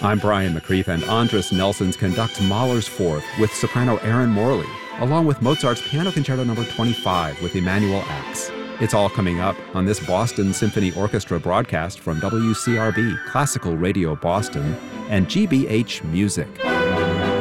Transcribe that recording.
I'm Brian McCreath, and Andris Nelsons conducts Mahler's Fourth with soprano Erin Morley, along with Mozart's Piano Concerto No. 25 with Emanuel Ax. It's all coming up on this Boston Symphony Orchestra broadcast from WCRB, Classical Radio Boston, and GBH Music.